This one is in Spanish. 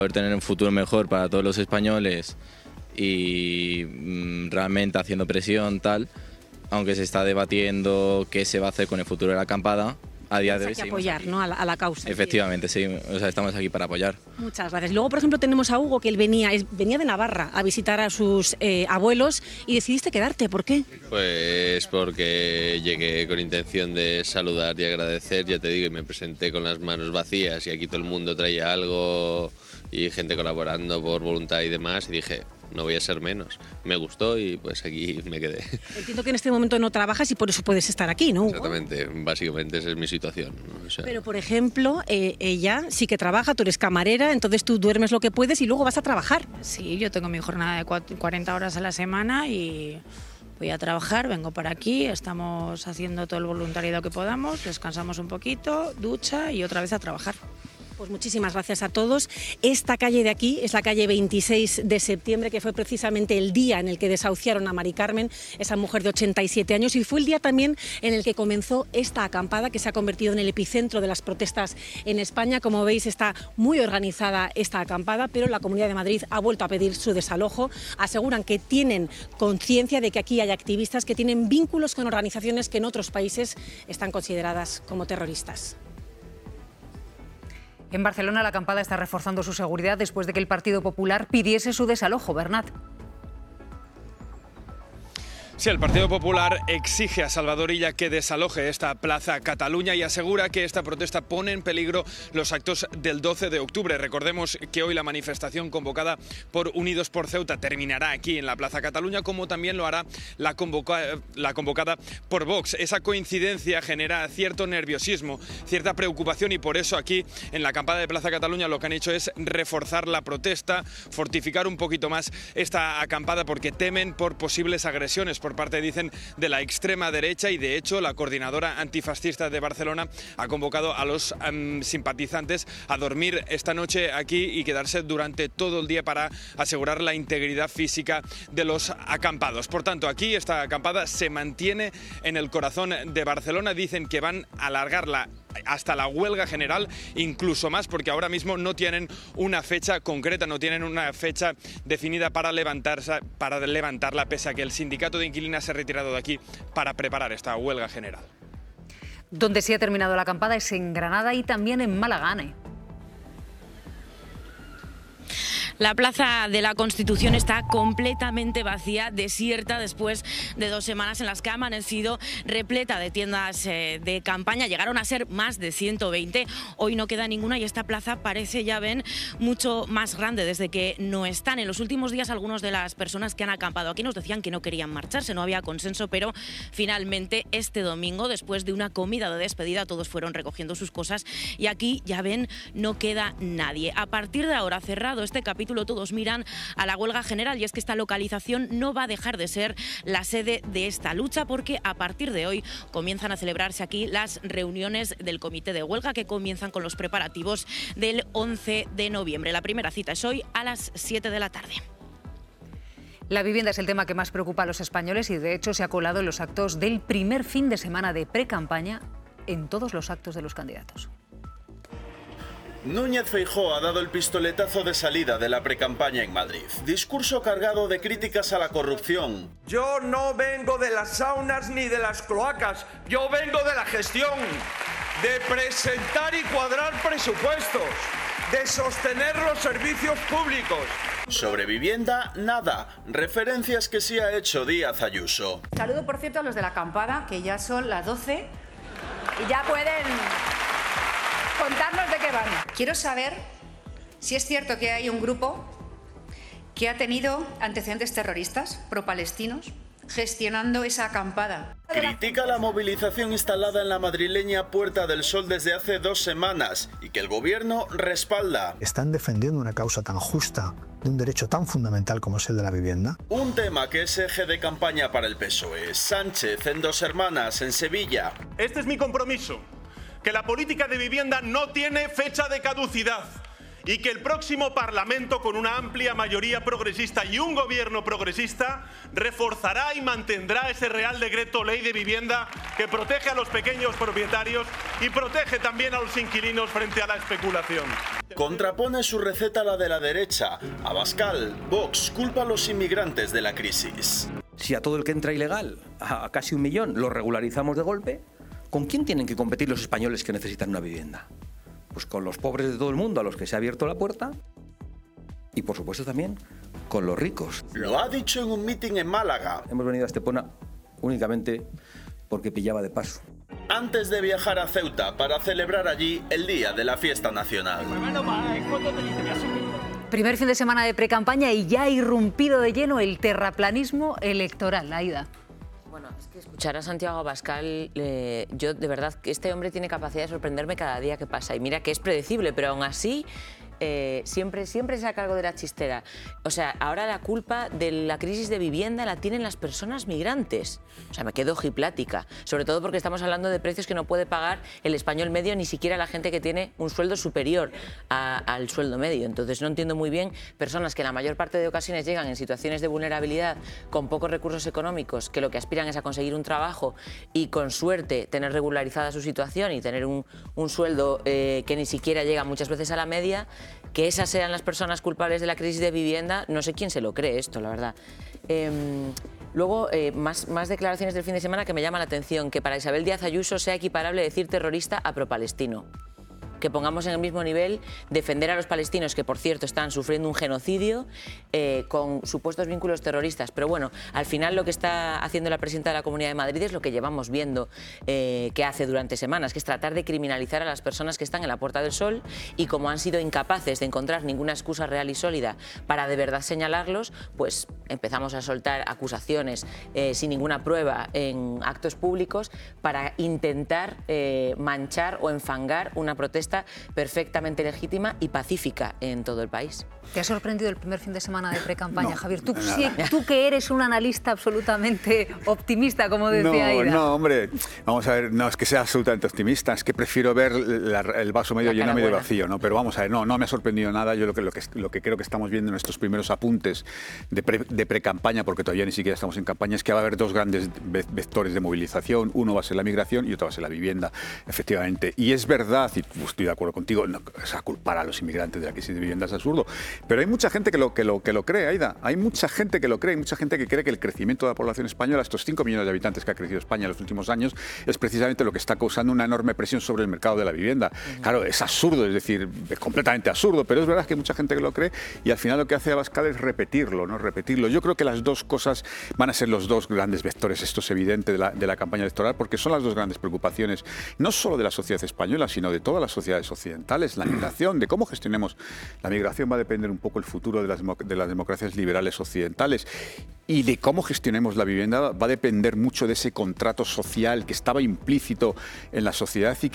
Poder tener un futuro mejor para todos los españoles y realmente haciendo presión tal, aunque se está debatiendo qué se va a hacer con el futuro de la acampada. A día de hoy hay que apoyar, ¿no?, a la causa. Efectivamente, sí, o sea, estamos aquí para apoyar. Muchas gracias. Luego, por ejemplo, tenemos a Hugo, que él venía de Navarra a visitar a sus abuelos y decidiste quedarte. ¿Por qué? Pues porque llegué con intención de saludar y agradecer, ya te digo, y me presenté con las manos vacías y aquí todo el mundo traía algo y gente colaborando por voluntad y demás, y dije, no voy a ser menos. Me gustó y pues aquí me quedé. Entiendo que en este momento no trabajas y por eso puedes estar aquí, ¿no, Hugo? Exactamente, básicamente esa es mi situación, ¿no? O sea, pero, por ejemplo, ella sí que trabaja, tú eres camarera, entonces tú duermes lo que puedes y luego vas a trabajar. Sí, yo tengo mi jornada de 40 horas a la semana y voy a trabajar, vengo para aquí, estamos haciendo todo el voluntariado que podamos, descansamos un poquito, ducha y otra vez a trabajar. Pues muchísimas gracias a todos. Esta calle de aquí es la calle 26 de septiembre, que fue precisamente el día en el que desahuciaron a Mari Carmen, esa mujer de 87 años, y fue el día también en el que comenzó esta acampada que se ha convertido en el epicentro de las protestas en España. Como veis, está muy organizada esta acampada, pero la Comunidad de Madrid ha vuelto a pedir su desalojo. Aseguran que tienen conciencia de que aquí hay activistas que tienen vínculos con organizaciones que en otros países están consideradas como terroristas. En Barcelona, la acampada está reforzando su seguridad después de que el Partido Popular pidiese su desalojo. Bernat. Sí, el Partido Popular exige a Salvador Illa que desaloje esta Plaza Cataluña y asegura que esta protesta pone en peligro los actos del 12 de octubre. Recordemos que hoy la manifestación convocada por Unidos por Ceuta terminará aquí en la Plaza Cataluña, como también lo hará la convocada por Vox. Esa coincidencia genera cierto nerviosismo, cierta preocupación, y por eso aquí en la acampada de Plaza Cataluña lo que han hecho es reforzar la protesta, fortificar un poquito más esta acampada, porque temen por posibles agresiones por parte, dicen, de la extrema derecha, y de hecho la coordinadora antifascista de Barcelona ha convocado a los simpatizantes a dormir esta noche aquí y quedarse durante todo el día para asegurar la integridad física de los acampados. Por tanto, aquí esta acampada se mantiene en el corazón de Barcelona. Dicen que van a alargarla hasta la huelga general, incluso más, porque ahora mismo no tienen una fecha concreta, no tienen una fecha definida para levantarla, pese a que el sindicato de inquilinas se ha retirado de aquí para preparar esta huelga general. Donde sí ha terminado la acampada es en Granada y también en Málaga. La Plaza de la Constitución está completamente vacía, desierta, después de 2 semanas en las que ha amanecido repleta de tiendas de campaña. Llegaron a ser más de 120, hoy no queda ninguna y esta plaza parece, ya ven, mucho más grande desde que no están. En los últimos días algunas de las personas que han acampado aquí nos decían que no querían marcharse, no había consenso, pero finalmente este domingo, después de una comida de despedida, todos fueron recogiendo sus cosas y aquí, ya ven, no queda nadie. A partir de ahora, cerrado este capítulo, todos miran a la huelga general, y es que esta localización no va a dejar de ser la sede de esta lucha, porque a partir de hoy comienzan a celebrarse aquí las reuniones del comité de huelga, que comienzan con los preparativos del 11 de noviembre. La primera cita es hoy a las 7 de la tarde. La vivienda es el tema que más preocupa a los españoles y de hecho se ha colado en los actos del primer fin de semana de pre-campaña en todos los actos de los candidatos. Núñez Feijóo ha dado el pistoletazo de salida de la precampaña en Madrid. Discurso cargado de críticas a la corrupción. Yo no vengo de las saunas ni de las cloacas, yo vengo de la gestión, de presentar y cuadrar presupuestos, de sostener los servicios públicos. Sobre vivienda, nada. Referencias que sí ha hecho Díaz Ayuso. Saludo, por cierto, a los de la acampada, que ya son las 12 y ya pueden contarnos de qué van. Quiero saber si es cierto que hay un grupo que ha tenido antecedentes terroristas pro-palestinos gestionando esa acampada. Critica la movilización instalada en la madrileña Puerta del Sol desde hace 2 semanas y que el gobierno respalda. ¿Están defendiendo una causa tan justa de un derecho tan fundamental como es el de la vivienda? Un tema que es eje de campaña para el PSOE. Sánchez en Dos Hermanas, en Sevilla. Este es mi compromiso, que la política de vivienda no tiene fecha de caducidad y que el próximo Parlamento, con una amplia mayoría progresista y un gobierno progresista, reforzará y mantendrá ese Real Decreto Ley de Vivienda que protege a los pequeños propietarios y protege también a los inquilinos frente a la especulación. contrapone su receta a la de la derecha. Abascal, Vox, culpa a los inmigrantes de la crisis. Si a todo el que entra ilegal, a casi 1 millón, lo regularizamos de golpe, ¿con quién tienen que competir los españoles que necesitan una vivienda? Pues con los pobres de todo el mundo a los que se ha abierto la puerta y, por supuesto, también con los ricos. Lo ha dicho en un mitin en Málaga. Hemos venido a Estepona únicamente porque pillaba de paso. Antes de viajar a Ceuta para celebrar allí el Día de la Fiesta Nacional. Primer fin de semana de precampaña y ya ha irrumpido de lleno el terraplanismo electoral. Aida. Bueno, es que escuchar a Santiago Abascal, yo de verdad que este hombre tiene capacidad de sorprenderme cada día que pasa. Y mira que es predecible, pero aún así siempre se ha cargo de la chistera. O sea, ahora la culpa de la crisis de vivienda la tienen las personas migrantes. O sea, me quedo ojiplática. Sobre todo porque estamos hablando de precios que no puede pagar el español medio, ni siquiera la gente que tiene un sueldo superior al sueldo medio. Entonces no entiendo muy bien personas que en la mayor parte de ocasiones llegan en situaciones de vulnerabilidad con pocos recursos económicos, que lo que aspiran es a conseguir un trabajo y con suerte tener regularizada su situación y tener un sueldo que ni siquiera llega muchas veces a la media. Que esas sean las personas culpables de la crisis de vivienda, no sé quién se lo cree esto, la verdad. Luego, más declaraciones del fin de semana que me llaman la atención, que para Isabel Díaz Ayuso sea equiparable decir terrorista a propalestino. Que pongamos en el mismo nivel defender a los palestinos, que por cierto están sufriendo un genocidio con supuestos vínculos terroristas. Pero bueno, al final lo que está haciendo la presidenta de la Comunidad de Madrid es lo que llevamos viendo que hace durante semanas, que es tratar de criminalizar a las personas que están en la Puerta del Sol, y como han sido incapaces de encontrar ninguna excusa real y sólida para de verdad señalarlos, pues empezamos a soltar acusaciones sin ninguna prueba en actos públicos para intentar manchar o enfangar una protesta perfectamente legítima y pacífica en todo el país. ¿Te ha sorprendido el primer fin de semana de precampaña, Javier? Tú que eres un analista absolutamente optimista, como decía Aida. No, hombre, vamos a ver, no es que sea absolutamente optimista, es que prefiero ver el vaso medio lleno, medio vacío, ¿no? Pero vamos a ver, no me ha sorprendido nada. Yo lo que creo que estamos viendo en nuestros primeros apuntes de precampaña, porque todavía ni siquiera estamos en campaña, es que va a haber dos grandes vectores de movilización. Uno va a ser la migración y otro va a ser la vivienda, efectivamente. Y es verdad, y estoy de acuerdo contigo, culpar a los inmigrantes de la crisis de vivienda es absurdo. Pero hay mucha gente que lo cree, Aida. Hay mucha gente que lo cree, mucha gente que cree que el crecimiento de la población española, estos 5 millones de habitantes que ha crecido España en los últimos años, es precisamente lo que está causando una enorme presión sobre el mercado de la vivienda. Claro, es absurdo, es decir, es completamente absurdo, pero es verdad que hay mucha gente que lo cree y al final lo que hace Abascal es repetirlo, ¿no? Repetirlo. Yo creo que las dos cosas van a ser los dos grandes vectores, esto es evidente, de la campaña electoral, porque son las dos grandes preocupaciones, no solo de la sociedad española, sino de todas las sociedades occidentales. La migración, de cómo gestionemos la migración va a depender un poco el futuro de las democracias liberales occidentales, y de cómo gestionemos la vivienda va a depender mucho de ese contrato social que estaba implícito en la sociedad y